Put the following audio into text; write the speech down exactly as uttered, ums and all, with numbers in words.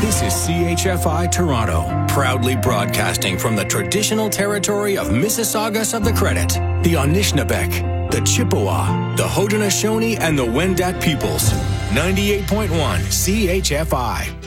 This is C H F I Toronto, proudly broadcasting from the traditional territory of Mississaugas of the Credit, the Anishinabek, the Chippewa, the Haudenosaunee, and the Wendat peoples. ninety-eight point one C H F I.